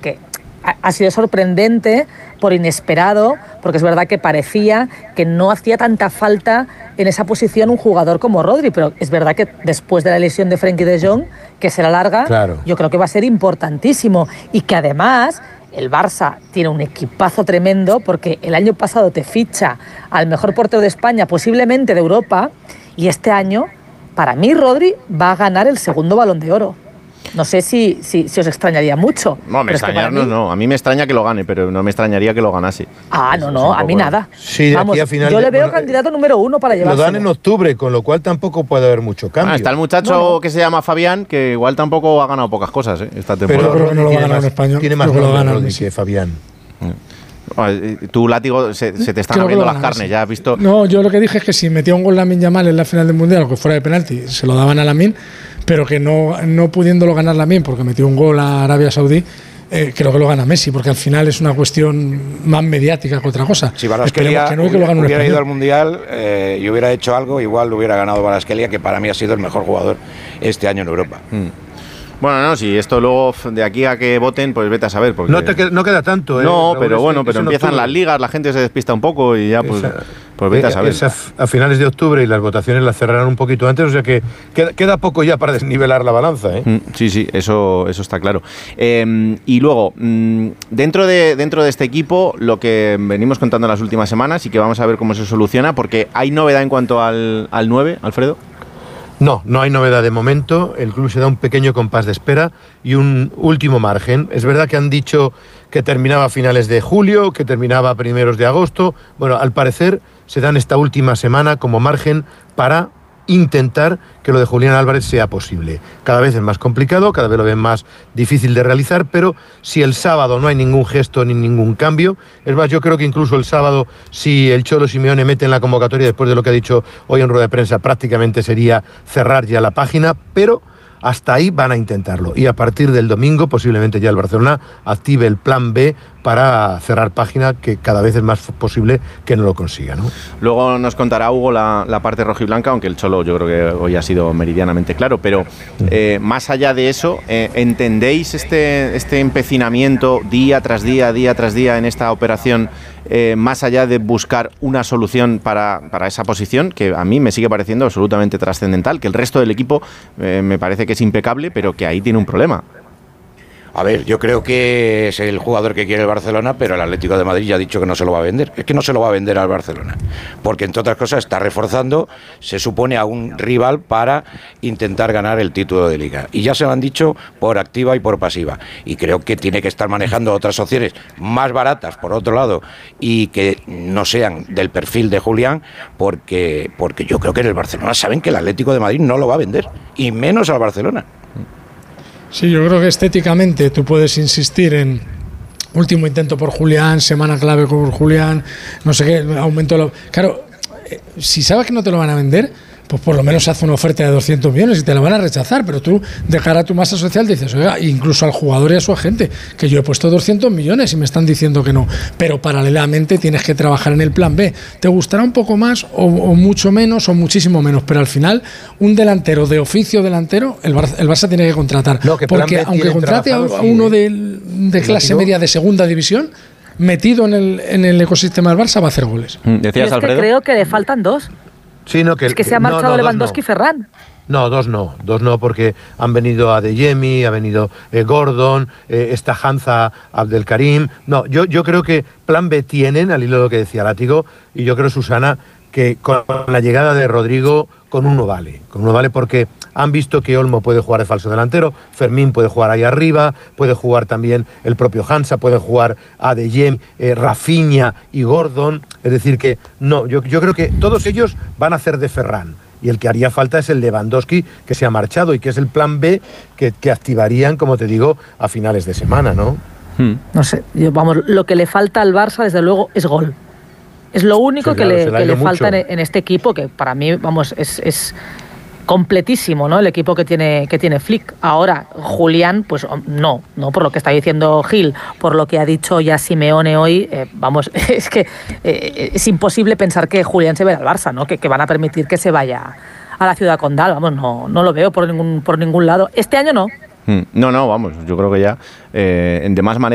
que ha sido sorprendente por inesperado, porque es verdad que parecía que no hacía tanta falta en esa posición un jugador como Rodri, pero es verdad que después de la lesión de Frenkie de Jong, que será larga, claro, yo creo que va a ser importantísimo, y que además el Barça tiene un equipazo tremendo, porque el año pasado te ficha al mejor portero de España, posiblemente de Europa, y este año, para mí, Rodri va a ganar el segundo Balón de Oro. No sé si os extrañaría mucho. No, me extrañaría, no. A mí me extraña que lo gane, pero no me extrañaría que lo ganase. No, a mí nada. Sí, de aquí a final yo le veo candidato número 1 para llevarse. Lo dan en octubre, con lo cual tampoco puede haber mucho cambio. Está el muchacho que se llama Fabián, que igual tampoco ha ganado pocas cosas esta temporada. Pero no lo va a ganar en español. Tiene más Rodri que Fabián. Tu Látigo se te están abriendo las carnes, ya has visto. No, yo lo que dije es que si metía un gol Lamine Yamal en la final del Mundial, o que fuera de penalti, se lo daban a Lamine, pero que no pudiéndolo ganar Lamine porque metió un gol a Arabia Saudí, creo que lo gana Messi, porque al final es una cuestión más mediática que otra cosa. Si Kvaratskhelia hubiera ido al Mundial y hubiera hecho algo, igual lo hubiera ganado Kvaratskhelia, que para mí ha sido el mejor jugador este año en Europa. Bueno, no, si esto luego de aquí a que voten, pues vete a saber. Porque no queda tanto, No, pero bueno, pero empiezan las ligas, la gente se despista un poco y ya pues vete a saber. Es a finales de octubre y las votaciones las cerrarán un poquito antes, o sea que queda poco ya para desnivelar la balanza, ¿eh? Sí, eso está claro. Y luego, dentro de este equipo, lo que venimos contando en las últimas semanas y que vamos a ver cómo se soluciona, porque hay novedad en cuanto al 9, Alfredo. No hay novedad de momento. El club se da un pequeño compás de espera y un último margen. Es verdad que han dicho que terminaba a finales de julio, que terminaba a primeros de agosto. Bueno, al parecer se dan esta última semana como margen para intentar que lo de Julián Álvarez sea posible. Cada vez es más complicado, cada vez lo ven más difícil de realizar, pero si el sábado no hay ningún gesto ni ningún cambio, es más, yo creo que incluso el sábado, si el Cholo Simeone mete en la convocatoria después de lo que ha dicho hoy en rueda de prensa, prácticamente sería cerrar ya la página, pero hasta ahí van a intentarlo. Y a partir del domingo, posiblemente ya el Barcelona active el plan B para cerrar página, que cada vez es más posible que no lo consiga, ¿no? Luego nos contará Hugo la parte rojiblanca, aunque el Cholo yo creo que hoy ha sido meridianamente claro, pero más allá de eso, ¿entendéis este empecinamiento día tras día en esta operación, más allá de buscar una solución para esa posición, que a mí me sigue pareciendo absolutamente trascendental, que el resto del equipo me parece que es impecable, pero que ahí tiene un problema? A ver, yo creo que es el jugador que quiere el Barcelona, pero el Atlético de Madrid ya ha dicho que no se lo va a vender. Es que no se lo va a vender al Barcelona, porque entre otras cosas está reforzando, se supone, a un rival para intentar ganar el título de Liga. Y ya se lo han dicho por activa y por pasiva. Y creo que tiene que estar manejando otras opciones más baratas, por otro lado, y que no sean del perfil de Julián, porque yo creo que en el Barcelona saben que el Atlético de Madrid no lo va a vender, y menos al Barcelona. Sí, yo creo que estéticamente tú puedes insistir en último intento por Julián, semana clave por Julián, no sé qué, aumento. Claro, si sabes que no te lo van a vender, pues por lo menos hace una oferta de 200 millones y te la van a rechazar, pero tú, de cara a tu masa social, dices, oiga, incluso al jugador y a su agente, que yo he puesto 200 millones y me están diciendo que no, pero paralelamente tienes que trabajar en el plan B. Te gustará un poco más o mucho menos o muchísimo menos, pero al final, un delantero de oficio delantero, el Barça tiene que contratar, porque aunque contrate a uno de clase media de segunda división, metido en el ecosistema del Barça, va a hacer goles. ¿Decías, Alfredo? Que creo que le faltan 2. Sí, es que se ha marchado Lewandowski y Ferran. No, dos no, porque han venido Adeyemi, ha venido Gordon, está Hanza Abdelkarim. No, yo creo que plan B tienen, al hilo de lo que decía Látigo, y yo creo, Susana, que con la llegada de Rodrigo, con uno vale porque han visto que Olmo puede jugar de falso delantero, Fermín puede jugar ahí arriba, puede jugar también el propio Hansa, puede jugar Adeyemi, Rafinha y Gordon, es decir que no, yo creo que todos ellos van a hacer de Ferran, y el que haría falta es el Lewandowski, que se ha marchado y que es el plan B que activarían, como te digo, a finales de semana, ¿no? No sé, lo que le falta al Barça, desde luego, es gol. Es lo único que le falta en este equipo, que para mí, es completísimo, ¿no? El equipo que tiene Flick. Ahora, Julián, pues no por lo que está diciendo Gil, por lo que ha dicho ya Simeone hoy, es que es imposible pensar que Julián se vaya al Barça, ¿no? Que van a permitir que se vaya a la Ciudad Condal, no lo veo por ningún lado. Este año no. No, yo creo que ya, de más manera.